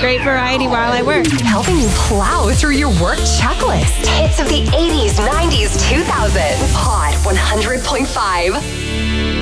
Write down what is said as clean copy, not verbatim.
Great variety while I work. Helping you plow through your work checklist. Hits of the 80s, 90s, 2000s. Hot 100.5.